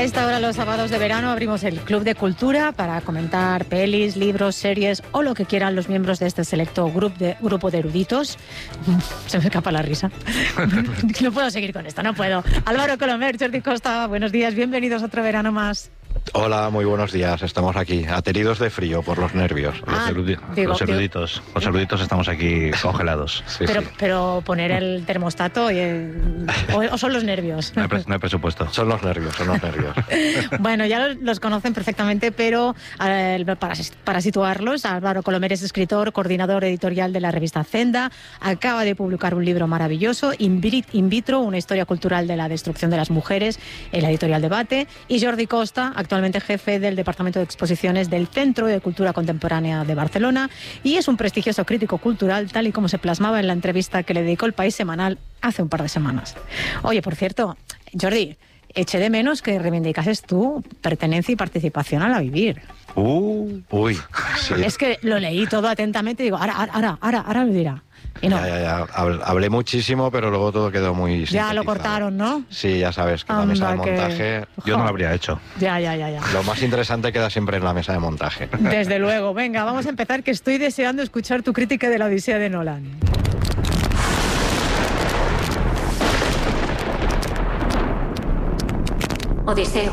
A esta hora, los sábados de verano, abrimos el Club de Cultura para comentar pelis, libros, series o lo que quieran los miembros de este selecto grupo de eruditos. Se me escapa la risa. No puedo seguir con esto, no puedo. Álvaro Colomer, Jordi Costa, buenos días, bienvenidos a otro verano más. Hola, muy buenos días. Estamos aquí, ateridos de frío por los nervios. Los eruditos estamos aquí congelados. Sí, pero poner el termostato o son los nervios. No hay presupuesto. Son los nervios. Bueno, ya los conocen perfectamente, pero para situarlos, Álvaro Colomer es escritor, coordinador editorial de la revista Zenda, acaba de publicar un libro maravilloso, In Vitro, una historia cultural de la destrucción de las mujeres, en la editorial Debate, y Jordi Costa, actualmente jefe del Departamento de Exposiciones del Centro de Cultura Contemporánea de Barcelona, y es un prestigioso crítico cultural, tal y como se plasmaba en la entrevista que le dedicó El País Semanal hace un par de semanas. Oye, por cierto, Jordi, eché de menos que reivindicases tu pertenencia y participación a La Vivir. Uy, sí. Es que lo leí todo atentamente y digo, ahora lo dirá. Y no. Ya. Hablé muchísimo, pero luego todo quedó muy sintetizado. Ya lo cortaron, ¿no? Sí, ya sabes, que la mesa de montaje... Yo no lo habría hecho. Ya. Lo más interesante queda siempre en la mesa de montaje. Desde luego. Venga, vamos a empezar, que estoy deseando escuchar tu crítica de la Odisea de Nolan. Odiseo.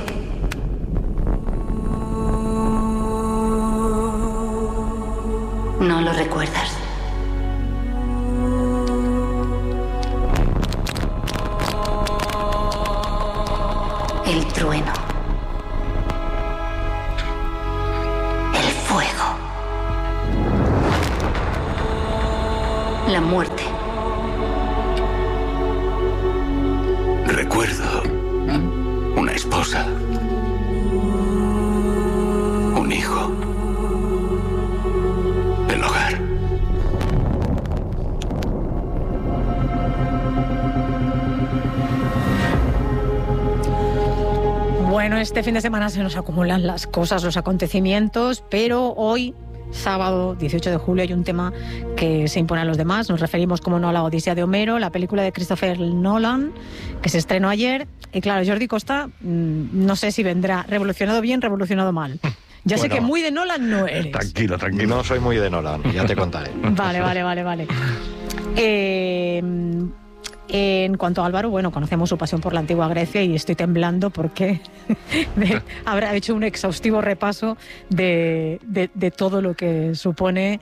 ¿No lo recuerdas? El trueno. El fuego. La muerte. Recuerdo una esposa, un hijo, el hogar. Bueno, este fin de semana se nos acumulan las cosas, los acontecimientos, pero hoy, sábado 18 de julio, hay un tema que se impone a los demás. Nos referimos, como no, a la Odisea de Homero, la película de Christopher Nolan, que se estrenó ayer. Y claro, Jordi Costa, no sé si vendrá revolucionado bien, revolucionado mal. Ya sé que muy de Nolan no eres. Tranquilo. No soy muy de Nolan, ya te contaré. Vale. En cuanto a Álvaro, bueno, conocemos su pasión por la antigua Grecia y estoy temblando porque habrá hecho un exhaustivo repaso de todo lo que supone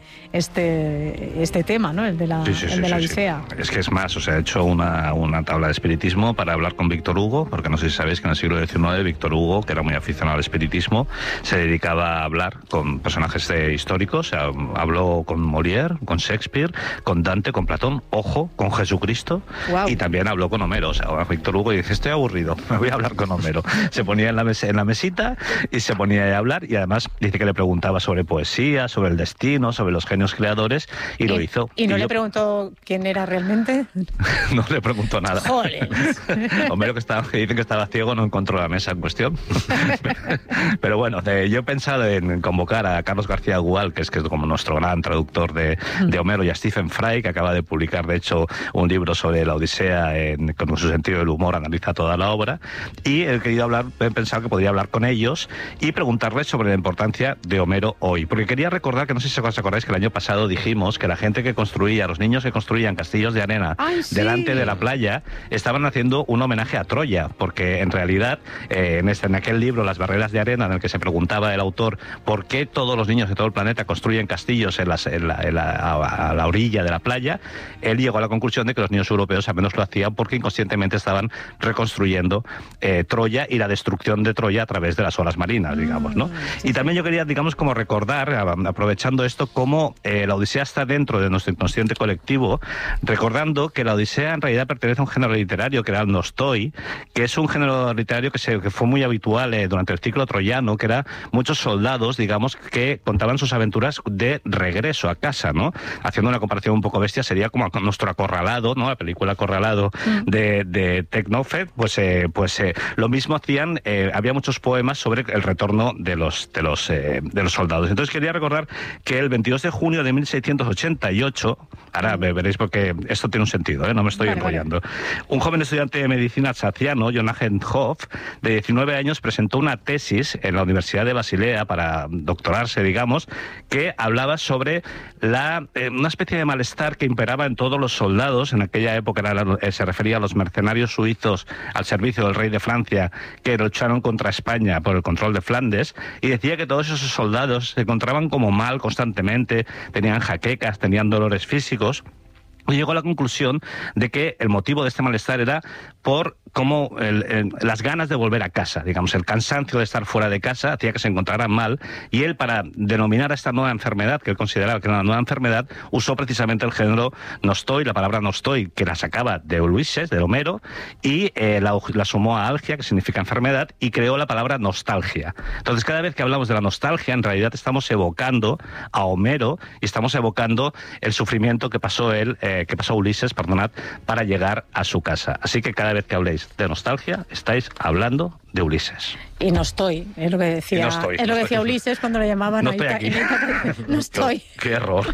este tema, ¿no? El de la Odisea. Sí. Es que es más, he hecho una tabla de espiritismo para hablar con Víctor Hugo, porque no sé si sabéis que en el siglo XIX Víctor Hugo, que era muy aficionado al espiritismo, se dedicaba a hablar con personajes históricos. Habló con Molière, con Shakespeare, con Dante, con Platón, ojo, con Jesucristo. Wow. Y también habló con Homero. Víctor Hugo dice, estoy aburrido, me voy a hablar con Homero. Se ponía en la mesita y se ponía a hablar, y además dice que le preguntaba sobre poesía, sobre el destino, sobre los genios creadores, y lo hizo. ¿Y no le preguntó quién era realmente? No le preguntó nada. ¡Joder! Homero, que dicen que estaba ciego, no encontró la mesa en cuestión. Pero bueno, yo he pensado en convocar a Carlos García Gual, que es como nuestro gran traductor de Homero, y a Stephen Fry, que acaba de publicar, de hecho, un libro sobre la Odisea, con su sentido del humor, analiza toda la obra, y he pensado que podría hablar con ellos y preguntarles sobre la importancia de Homero hoy, porque quería recordar, que no sé si os acordáis, que el año pasado dijimos que la gente que construía, los niños que construían castillos de arena delante de la playa, estaban haciendo un homenaje a Troya, porque en realidad en aquel libro, Las barreras de arena, en el que se preguntaba el autor por qué todos los niños de todo el planeta construyen castillos a la orilla de la playa, él llegó a la conclusión de que los niños europeos al menos lo hacían porque inconscientemente estaban reconstruyendo Troya y la destrucción de Troya a través de las olas marinas, digamos, ¿no? Y también yo quería, digamos, como recordar, aprovechando esto, cómo la Odisea está dentro de nuestro inconsciente colectivo, recordando que la Odisea en realidad pertenece a un género literario que era el Nostoi, que es un género literario que fue muy habitual durante el ciclo troyano, que era muchos soldados, digamos, que contaban sus aventuras de regreso a casa, ¿no? Haciendo una comparación un poco bestia, sería como nuestro Acorralado, ¿no? La película Acorralado, acorralado de Tecnofed, pues lo mismo hacían, había muchos poemas sobre el retorno de los soldados. Entonces quería recordar que el 22 de junio de 1688, ahora veréis porque esto tiene un sentido, no me estoy enrollando, un joven estudiante de medicina alsaciano, Johann Hoff, de 19 años, presentó una tesis en la Universidad de Basilea para doctorarse, digamos, que hablaba sobre una especie de malestar que imperaba en todos los soldados. En aquella época se refería a los mercenarios suizos al servicio del rey de Francia que lucharon contra España por el control de Flandes, y decía que todos esos soldados se encontraban como mal constantemente, tenían jaquecas, tenían dolores físicos. Y llegó a la conclusión de que el motivo de este malestar era por como las ganas de volver a casa, digamos, el cansancio de estar fuera de casa hacía que se encontraran mal, y él, para denominar a esta nueva enfermedad, que él consideraba que era una nueva enfermedad, usó precisamente el género nostoi, la palabra nostoi, que la sacaba de Ulises, de Homero, y la sumó a algia, que significa enfermedad, y creó la palabra nostalgia. Entonces, cada vez que hablamos de la nostalgia, en realidad estamos evocando a Homero y estamos evocando el sufrimiento que pasó Ulises, para llegar a su casa. Así que cada vez que habléis de nostalgia, estáis hablando de Ulises. Y no estoy, es lo que decía, decía Ulises cuando lo llamaban. No estoy aquí. No estoy. Qué horror.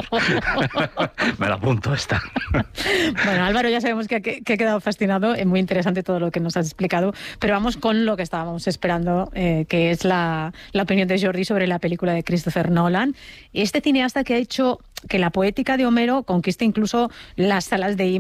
Me la apunto esta. Bueno, Álvaro, ya sabemos que he quedado fascinado, es muy interesante todo lo que nos has explicado, pero vamos con lo que estábamos esperando, que es la opinión de Jordi sobre la película de Christopher Nolan. Este cineasta que ha hecho que la poética de Homero conquiste incluso las salas de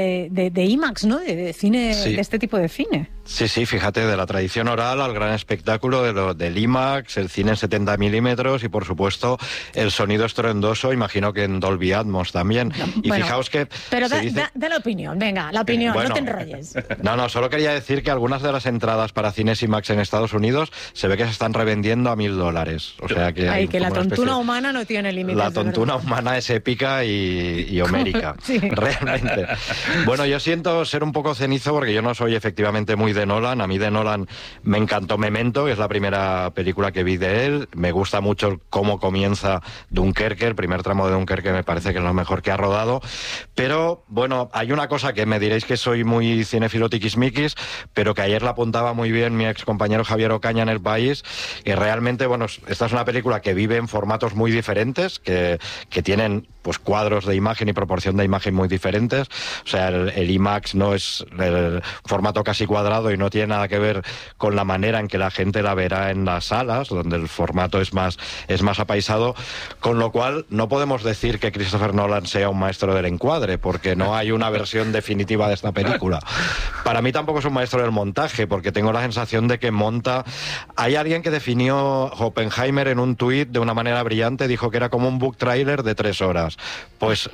IMAX, ¿no? De cine, sí. De este tipo de cine. Sí, fíjate, de la tradición oral al gran espectáculo del IMAX, el cine en 70 milímetros y, por supuesto, el sonido estruendoso, imagino que en Dolby Atmos también. Y bueno, fijaos que... Pero da la opinión, venga, la opinión, bueno, no te enrolles. No, solo quería decir que algunas de las entradas para cines IMAX en Estados Unidos se ve que se están revendiendo a $1,000. O sea que... que la tontuna humana no tiene límites. La tontuna humana es épica y homérica, sí. Realmente. Bueno, yo siento ser un poco cenizo porque yo no soy efectivamente muy de Nolan. A mí de Nolan me encantó Memento, que es la primera película que vi de él. Me gusta mucho cómo comienza Dunkerque, el primer tramo de Dunkerque me parece que es lo mejor que ha rodado. Pero, bueno, hay una cosa que me diréis que soy muy cinéfilo tiquismiquis, pero que ayer la apuntaba muy bien mi ex compañero Javier Ocaña en El País, y realmente, bueno, esta es una película que vive en formatos muy diferentes, que tienen pues cuadros de imagen y proporción de imagen muy diferentes. O sea, el IMAX no es el formato casi cuadrado y no tiene nada que ver con la manera en que la gente la verá en las salas, donde el formato es más apaisado, con lo cual no podemos decir que Christopher Nolan sea un maestro del encuadre, porque no hay una versión definitiva de esta película. Para mí tampoco es un maestro del montaje, porque tengo la sensación de que monta... Hay alguien que definió Oppenheimer en un tuit de una manera brillante, dijo que era como un book trailer de 3 horas. Pues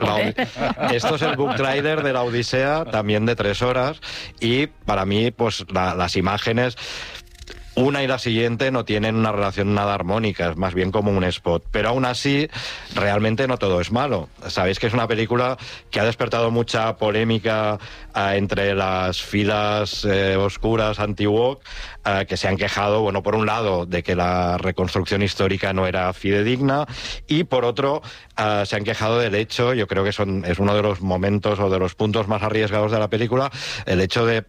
esto es el book trailer de la Odisea, también de 3 horas, y para mí pues las imágenes, una y la siguiente, no tienen una relación nada armónica, es más bien como un spot. Pero aún así, realmente no todo es malo. Sabéis que es una película que ha despertado mucha polémica entre las filas oscuras anti-woke, que se han quejado, bueno, por un lado, de que la reconstrucción histórica no era fidedigna, y por otro, se han quejado del hecho, yo creo que es uno de los momentos o de los puntos más arriesgados de la película, el hecho de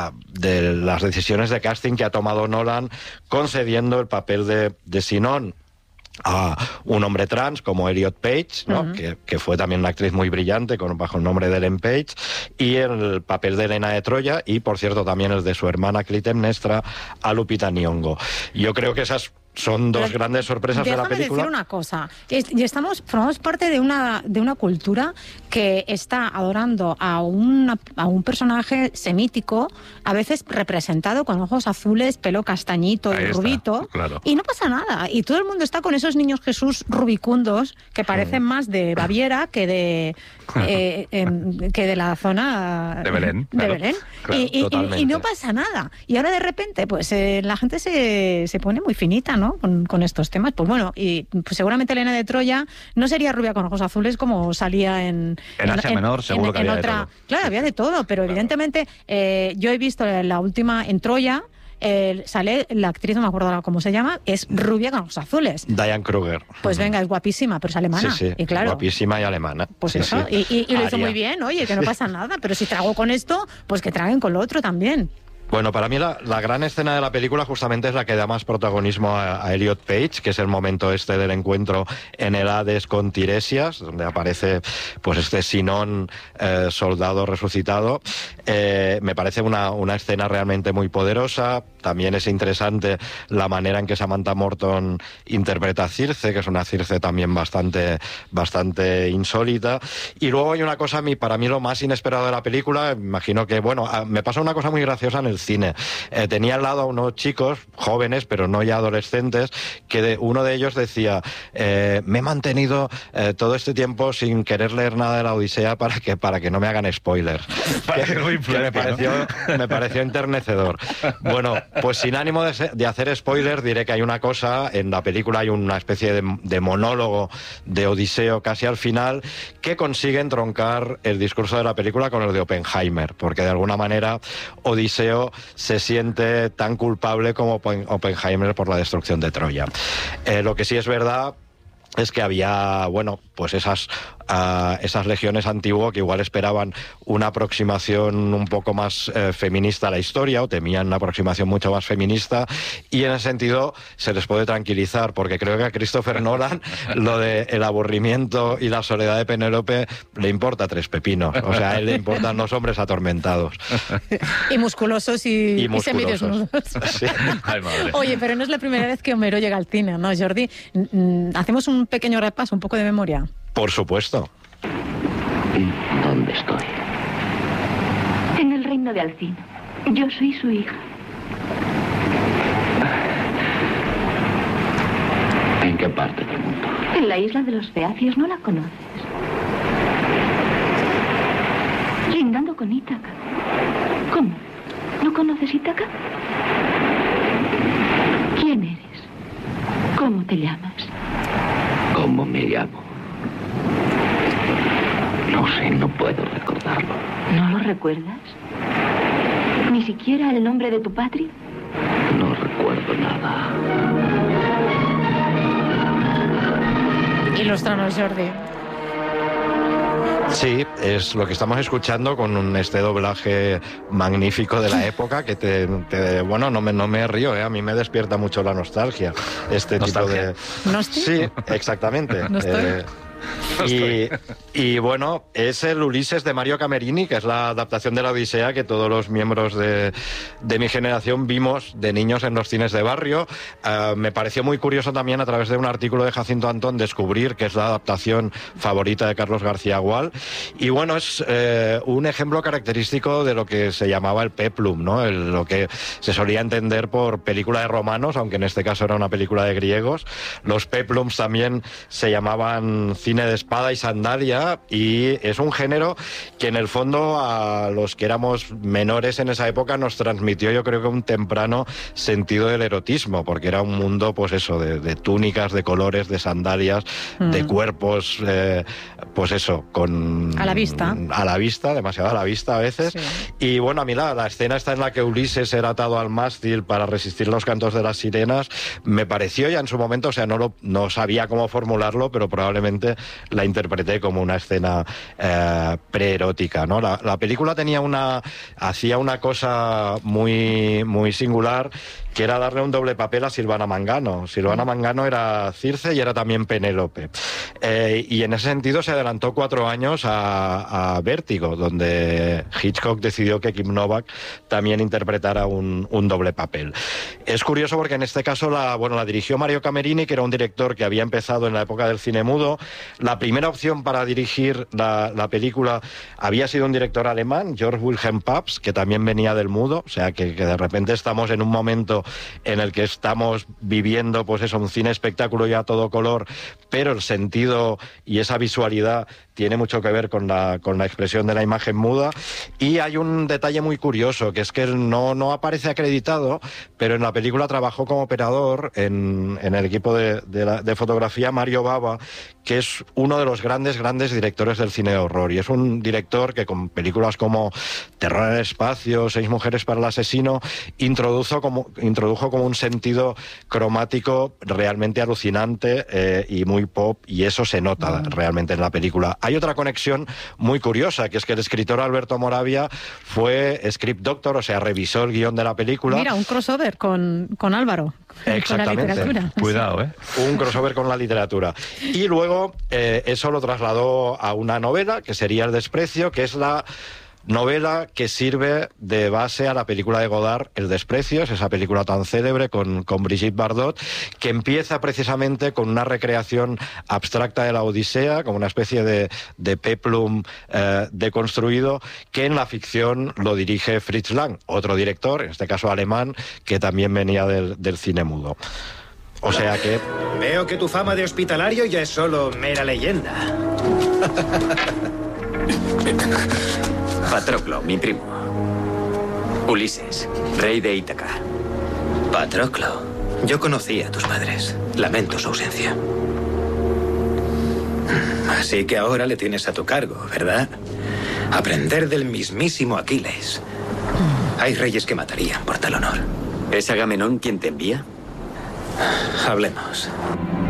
las decisiones de casting que ha tomado Nolan, concediendo el papel de Sinon a un hombre trans como Elliot Page, ¿no? Uh-huh. que fue también una actriz muy brillante bajo el nombre de Ellen Page, y el papel de Helena de Troya, y por cierto también el de su hermana Clitemnestra, a Lupita Nyong'o. Yo creo que esas son dos grandes sorpresas de la película. Déjame decir una cosa. Formamos parte de una cultura que está adorando a un personaje semítico, a veces representado con ojos azules, pelo castañito y rubito, claro. Y no pasa nada. Y todo el mundo está con esos niños Jesús rubicundos que parecen más de Baviera que de la zona de Belén. De Belén. Claro, y no pasa nada. Y ahora de repente, pues la gente se pone muy finita, ¿no? Con estos temas. Pues bueno, y pues seguramente Helena de Troya no sería rubia con ojos azules como salía en Asia Menor, seguro que había otra, de todo. Claro, había de todo, pero claro. Evidentemente yo he visto la última en Troya sale la actriz, no me acuerdo ahora cómo se llama, es rubia con ojos azules. Diane Kruger. Pues venga, es guapísima, pero es alemana. Sí, y claro, guapísima y alemana. Pues sí, eso, sí. Y lo hizo muy bien, oye, que no pasa nada, pero si trago con esto, pues que traguen con lo otro también. Bueno, para mí la gran escena de la película justamente es la que da más protagonismo a Elliot Page, que es el momento este del encuentro en el Hades con Tiresias, donde aparece pues este Sinón, soldado resucitado. Me parece una escena realmente muy poderosa. También es interesante la manera en que Samantha Morton interpreta a Circe, que es una Circe también bastante insólita. Y luego hay una cosa, para mí lo más inesperado de la película, imagino que, bueno, me pasó una cosa muy graciosa en el cine. Tenía al lado a unos chicos jóvenes, pero no ya adolescentes, que uno de ellos decía, me he mantenido todo este tiempo sin querer leer nada de la Odisea para que no me hagan spoilers. que me pareció enternecedor. Bueno, pues sin ánimo de hacer spoilers, diré que hay una cosa, en la película hay una especie de monólogo de Odiseo casi al final, que consigue entroncar el discurso de la película con el de Oppenheimer, porque de alguna manera Odiseo se siente tan culpable como Oppenheimer por la destrucción de Troya. Lo que sí es verdad es que había, bueno, pues esas legiones antiguas que igual esperaban una aproximación un poco más feminista a la historia, o temían una aproximación mucho más feminista, y en ese sentido se les puede tranquilizar, porque creo que a Christopher Nolan lo de el aburrimiento y la soledad de Penélope le importa tres pepinos. O sea, a él le importan los hombres atormentados. Y musculosos y semidesnudos. Sí. Ay, madre. Oye, pero no es la primera vez que Homero llega al cine, ¿no, Jordi? Hacemos un pequeño repaso, un poco de memoria. Por supuesto. ¿Dónde estoy? En el reino de Alcino. Yo soy su hija. ¿En qué parte del mundo? En la isla de los Feacios, ¿no la conoces? Lindando con Ítaca. ¿Cómo? ¿No conoces Ítaca? ¿Quién eres? ¿Cómo te llamas? ¿Cómo me llamo? No sé, no puedo recordarlo. ¿No lo recuerdas? ¿Ni siquiera el nombre de tu patria? No recuerdo nada. Ilústranos, Jordi. Sí, es lo que estamos escuchando con este doblaje magnífico de la época que bueno, no me río, a mí me despierta mucho la nostalgia. ¿Nostalgia? Tipo de... ¿No estoy? Sí, exactamente. ¿No estoy? Y bueno, es el Ulises de Mario Camerini, que es la adaptación de la Odisea que todos los miembros de mi generación vimos de niños en los cines de barrio. Me pareció muy curioso también, a través de un artículo de Jacinto Antón, descubrir que es la adaptación favorita de Carlos García Gual. Y bueno, es un ejemplo característico de lo que se llamaba el peplum, ¿no? Lo que se solía entender por película de romanos, aunque en este caso era una película de griegos. Los peplums también se llamaban cine de espada y sandalia, y es un género que en el fondo a los que éramos menores en esa época nos transmitió, yo creo que un temprano sentido del erotismo, porque era un mundo, pues eso, de túnicas, de colores, de sandalias, de cuerpos, pues eso, con... A la vista, demasiado a la vista a veces. Sí. Y bueno, a mí la escena está en la que Ulises era atado al mástil para resistir los cantos de las sirenas, me pareció ya en su momento, o sea, no sabía cómo formularlo, pero probablemente la interpreté como una escena preerótica, ¿no? La película hacía una cosa muy, muy singular, que era darle un doble papel a Silvana Mangano. Silvana Mangano era Circe y era también Penélope. Y en ese sentido se adelantó 4 años a Vértigo, donde Hitchcock decidió que Kim Novak también interpretara un doble papel. Es curioso porque en este caso la dirigió Mario Camerini, que era un director que había empezado en la época del cine mudo. La primera opción para dirigir la película había sido un director alemán, Georg Wilhelm Pabst, que también venía del mudo, o sea que de repente estamos en un momento en el que estamos viviendo, pues eso, un cine espectáculo ya a todo color, pero el sentido y esa visualidad tiene mucho que ver con la expresión de la imagen muda. Y hay un detalle muy curioso, que es que él no aparece acreditado, pero en la película trabajó como operador en el equipo de fotografía Mario Bava, que es es uno de los grandes directores del cine de horror, y es un director que con películas como Terror en el espacio, 6 mujeres para el asesino, introdujo como un sentido cromático realmente alucinante y muy pop, y eso se nota realmente en la película. Hay otra conexión muy curiosa, que es que el escritor Alberto Moravia fue script doctor, o sea, revisó el guión de la película. Mira, un crossover con Álvaro. Exactamente. Con la literatura. Cuidado, Un crossover con la literatura. Y luego eso lo trasladó a una novela, que sería El desprecio, que es la novela que sirve de base a la película de Godard, El desprecio, es esa película tan célebre con Brigitte Bardot, que empieza precisamente con una recreación abstracta de la Odisea, como una especie de peplum deconstruido, que en la ficción lo dirige Fritz Lang, otro director, en este caso alemán, que también venía del cine mudo. O sea que... Veo que tu fama de hospitalario ya es solo mera leyenda. Patroclo, mi primo. Ulises, rey de Ítaca. Patroclo, yo conocí a tus padres. Lamento su ausencia. Así que ahora le tienes a tu cargo, ¿verdad? Aprender del mismísimo Aquiles. Hay reyes que matarían por tal honor. ¿Es Agamenón quien te envía? Hablemos.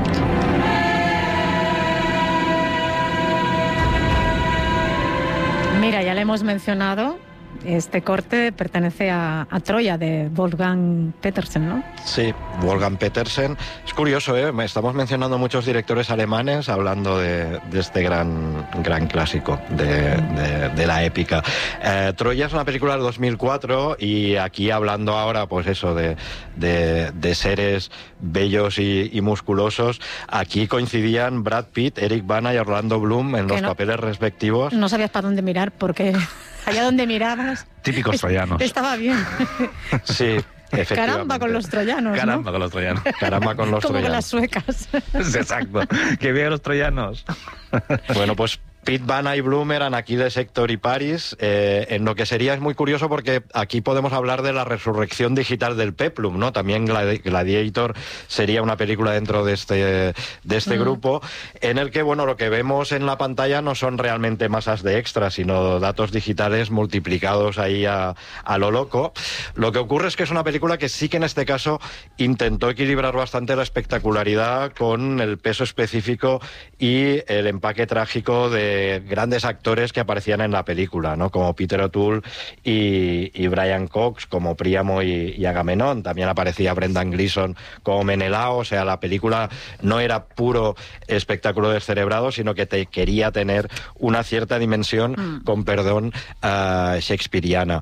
Mira, ya le hemos mencionado, este corte pertenece a Troya, de Wolfgang Petersen, ¿no? Sí, Wolfgang Petersen. Es curioso, ¿eh? Estamos mencionando muchos directores alemanes hablando de este gran clásico de la épica. Troya es una película del 2004 y aquí hablando ahora, pues eso, de seres bellos y musculosos, aquí coincidían Brad Pitt, Eric Bana y Orlando Bloom en los papeles respectivos. No sabías para dónde mirar porque allá donde mirabas... Típicos troyanos. Estaba bien. Sí. Caramba con los troyanos, ¿no? Caramba con los troyanos. Caramba con los Como troyanos. con las suecas. Exacto. Que bien los troyanos. Bueno, pues Pitt, Bana y Bloom eran aquí de Sector y Paris, en lo que sería es muy curioso porque aquí podemos hablar de la resurrección digital del peplum, ¿no? También Gladiator sería una película dentro de este grupo, en el que, bueno, lo que vemos en la pantalla no son realmente masas de extras, sino datos digitales multiplicados ahí a lo loco. Lo que ocurre es que es una película que sí que en este caso intentó equilibrar bastante la espectacularidad con el peso específico y el empaque trágico de grandes actores que aparecían en la película, ¿no? Como Peter O'Toole y Brian Cox como Príamo y Agamenón. También aparecía Brendan Gleeson como Menelao. O sea, la película no era puro espectáculo descerebrado, sino que te quería tener una cierta dimensión, con perdón, shakespeariana.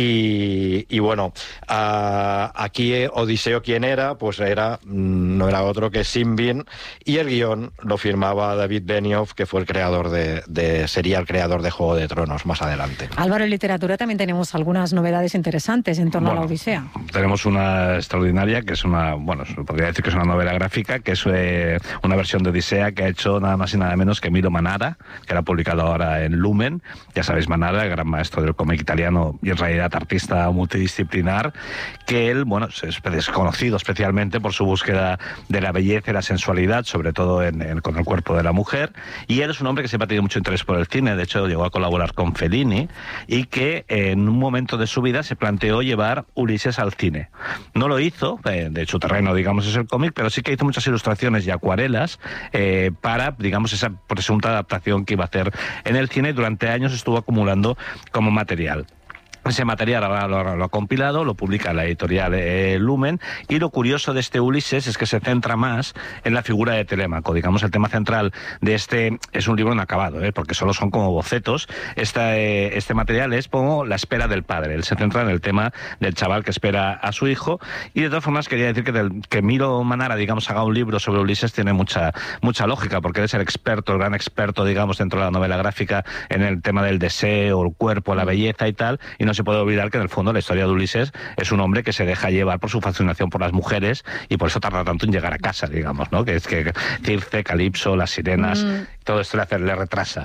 Y bueno, aquí Odiseo, ¿quién era? Pues no era otro que Sean Bean, y el guión lo firmaba David Benioff, que fue el creador sería el creador de Juego de Tronos más adelante. Álvaro, en literatura también tenemos algunas novedades interesantes en torno a la Odisea. Tenemos una extraordinaria, que es se podría decir que es una novela gráfica, que es una versión de Odisea que ha hecho nada más y nada menos que Milo Manara, que la ha publicado ahora en Lumen. Ya sabéis, Manara, el gran maestro del cómic italiano y en realidad artista multidisciplinar, que él, es desconocido especialmente por su búsqueda de la belleza y la sensualidad, sobre todo con el cuerpo de la mujer, y él es un hombre que siempre ha tenido mucho interés por el cine. De hecho llegó a colaborar con Fellini, y que en un momento de su vida se planteó llevar Ulises al cine. No lo hizo, de su terreno, digamos, es el cómic, pero sí que hizo muchas ilustraciones y acuarelas para, digamos, esa presunta adaptación que iba a hacer en el cine, y durante años estuvo acumulando como material. Ese material ahora lo ha compilado, lo publica la editorial Lumen, y lo curioso de este Ulises es que se centra más en la figura de Telémaco. Digamos, el tema central de este es un libro inacabado, porque solo son como bocetos. Este material es como la espera del padre. Él se centra en el tema del chaval que espera a su hijo, y de todas formas quería decir que Milo Manara, digamos, haga un libro sobre Ulises tiene mucha lógica, porque él es el gran experto, digamos, dentro de la novela gráfica en el tema del deseo, el cuerpo, la belleza y tal, y no se puede olvidar que en el fondo la historia de Ulises es un hombre que se deja llevar por su fascinación por las mujeres, y por eso tarda tanto en llegar a casa, digamos, ¿no? Que es que Circe, Calipso, las sirenas, todo esto le retrasa.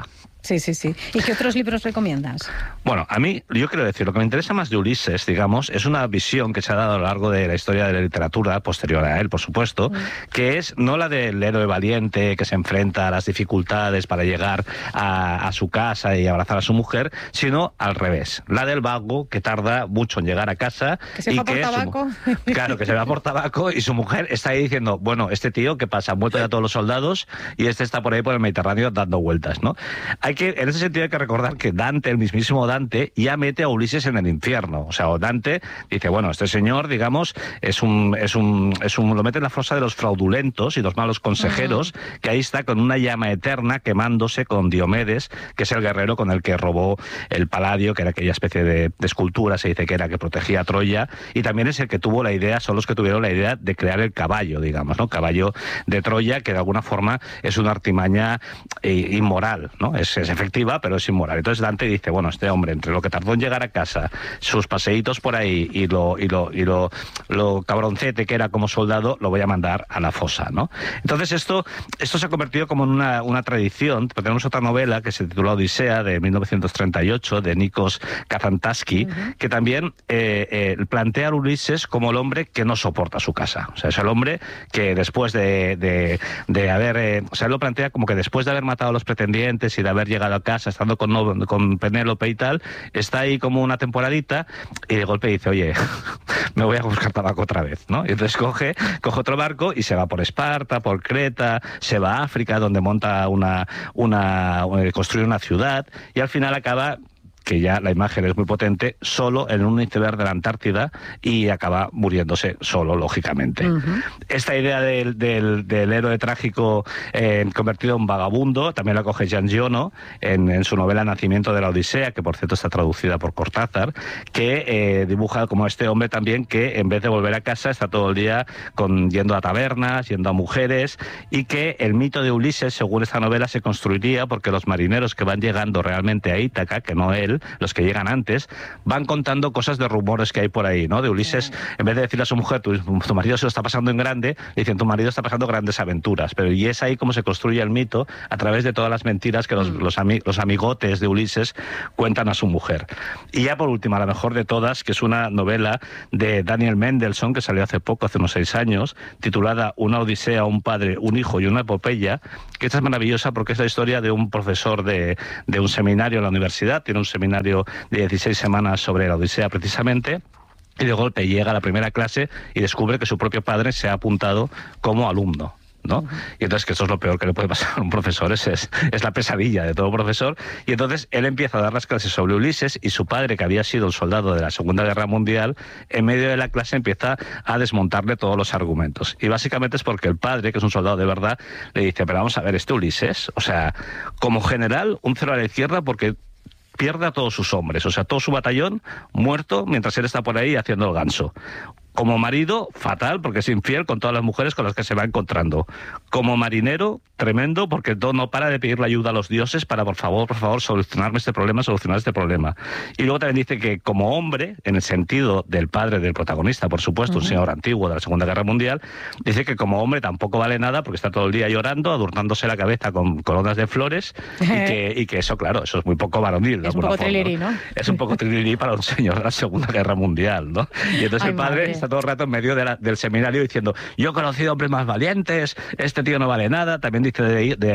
Sí. ¿Y qué otros libros recomiendas? Bueno, a mí, yo quiero decir, lo que me interesa más de Ulises, digamos, es una visión que se ha dado a lo largo de la historia de la literatura, posterior a él, por supuesto, que es no la del héroe valiente que se enfrenta a las dificultades para llegar a su casa y abrazar a su mujer, sino al revés, la del vago que tarda mucho en llegar a casa. Que se va por tabaco. Claro, que se va por tabaco y su mujer está ahí diciendo, bueno, este tío, ¿qué pasa? Han muerto ya todos los soldados y este está por ahí por el Mediterráneo dando vueltas, ¿no? En ese sentido hay que recordar que Dante, el mismísimo Dante, ya mete a Ulises en el infierno. O sea, Dante dice, bueno, este señor, digamos, lo mete en la fosa de los fraudulentos y los malos consejeros, que ahí está con una llama eterna quemándose con Diomedes, que es el guerrero con el que robó el Paladio, que era aquella especie de escultura, se dice que era, que protegía a Troya, y también es el que tuvo la idea, son los que tuvieron la idea de crear el caballo, digamos, ¿no? Caballo de Troya, que de alguna forma es una artimaña inmoral, ¿no? Es efectiva, pero es inmoral. Entonces Dante dice, bueno, este hombre, entre lo que tardó en llegar a casa, sus paseitos por ahí y lo cabroncete que era como soldado, lo voy a mandar a la fosa, ¿no? Entonces esto se ha convertido como en una tradición. Tenemos otra novela que se titula Odisea, de 1938, de Nikos Kazantzakis, que también plantea a Ulises como el hombre que no soporta su casa. O sea, es el hombre que después de haber... o sea, él lo plantea como que después de haber matado a los pretendientes y de haber llegado a casa, estando con Penélope y tal, está ahí como una temporadita y de golpe dice, oye, me voy a buscar tabaco otra vez, ¿no? Y entonces coge otro barco y se va por Esparta, por Creta, se va a África, donde monta construye una ciudad, y al final acaba, que ya la imagen es muy potente, solo en un iceberg de la Antártida, y acaba muriéndose solo, lógicamente. Esta idea del héroe trágico convertido en vagabundo también la coge Jean Giono en su novela Nacimiento de la Odisea, que por cierto está traducida por Cortázar, que dibuja como este hombre también que en vez de volver a casa está todo el día yendo a tabernas, yendo a mujeres, y que el mito de Ulises, según esta novela, se construiría porque los marineros que van llegando realmente a Ítaca, que no él, los que llegan antes, van contando cosas de rumores que hay por ahí, ¿no? De Ulises, en vez de decirle a su mujer, tu marido se lo está pasando en grande, le dicen, tu marido está pasando grandes aventuras. Pero y es ahí como se construye el mito, a través de todas las mentiras que los amigotes de Ulises cuentan a su mujer. Y ya por último, la mejor de todas, que es una novela de Daniel Mendelssohn, que salió hace poco, hace unos 6 años, titulada Una Odisea, un padre, un hijo y una epopeya, que esta es maravillosa porque es la historia de un profesor de un seminario en la universidad, tiene un seminario de 16 semanas sobre la Odisea precisamente, y de golpe llega a la primera clase y descubre que su propio padre se ha apuntado como alumno, ¿no? Y entonces, que eso es lo peor que le puede pasar a un profesor, es la pesadilla de todo profesor. Y entonces él empieza a dar las clases sobre Ulises, y su padre, que había sido un soldado de la Segunda Guerra Mundial, en medio de la clase empieza a desmontarle todos los argumentos. Y básicamente es porque el padre, que es un soldado de verdad, le dice, pero vamos a ver, este Ulises, o sea, como general, un cero a la izquierda porque pierde a todos sus hombres, o sea, todo su batallón muerto mientras él está por ahí haciendo el ganso. Como marido, fatal, porque es infiel con todas las mujeres con las que se va encontrando. Como marinero, tremendo, porque no para de pedirle ayuda a los dioses para, por favor, solucionar este problema. Y luego también dice que como hombre, en el sentido del padre del protagonista, por supuesto, un señor antiguo de la Segunda Guerra Mundial, dice que como hombre tampoco vale nada porque está todo el día llorando, adornándose la cabeza con coronas de flores, y que eso, claro, eso es muy poco varonil. Es un poco trilirí, ¿no? Es un poco trilirí para un señor de la Segunda Guerra Mundial, ¿no? Y entonces el padre está todo el rato en medio del seminario diciendo, yo he conocido hombres más valientes, este tío no vale nada. También dice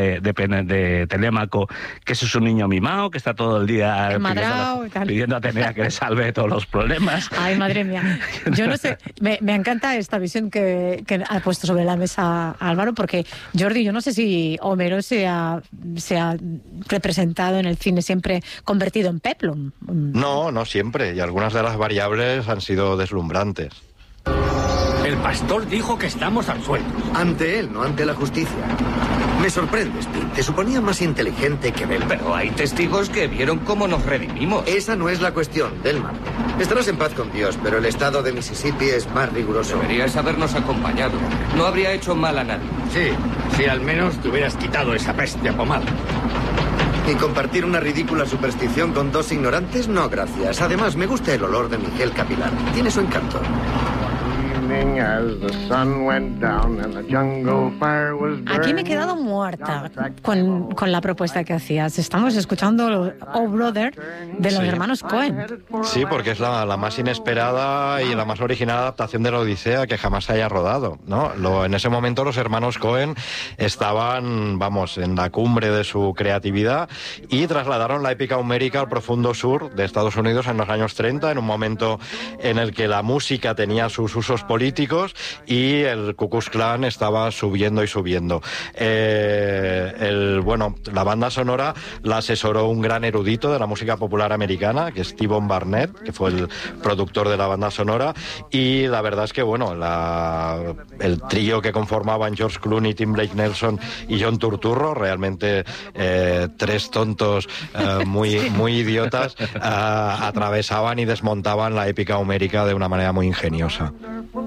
de Telémaco que eso es un niño mimado, que está todo el día pidiendo a Atenea que le salve de todos los problemas. Ay, madre mía. Yo no sé, me encanta esta visión que ha puesto sobre la mesa Álvaro, porque, Jordi, yo no sé si Homero se ha representado en el cine siempre convertido en peplum. No siempre, y algunas de las variables han sido deslumbrantes. El pastor dijo que estamos absueltos. Ante él, no ante la justicia. Me sorprendes, Pete. Te suponía más inteligente que Delmar. Pero hay testigos que vieron cómo nos redimimos. Esa no es la cuestión, Delmar. Estarás en paz con Dios, pero el estado de Mississippi es más riguroso. Deberías habernos acompañado. No habría hecho mal a nadie. Sí, si al menos te hubieras quitado esa bestia pomada. ¿Y compartir una ridícula superstición con 2 ignorantes? No, gracias. Además, me gusta el olor de mi gel capilar. Tiene su encanto. Aquí me he quedado muerta con la propuesta que hacías. Estamos escuchando Oh Brother de los hermanos Coen. Sí, porque es la más inesperada y la más original adaptación de la Odisea que jamás se haya rodado, ¿no? En ese momento los hermanos Coen estaban, vamos, en la cumbre de su creatividad y trasladaron la épica homérica al profundo sur de Estados Unidos en los años 30, en un momento en el que la música tenía sus usos políticos y el Ku Klux Klan estaba subiendo y subiendo. La banda sonora la asesoró un gran erudito de la música popular americana, que es T-Bone Barnett, que fue el productor de la banda sonora, y la verdad es que, el trío que conformaban George Clooney, Tim Blake Nelson y John Turturro, realmente tres tontos muy idiotas, atravesaban y desmontaban la épica homérica de una manera muy ingeniosa.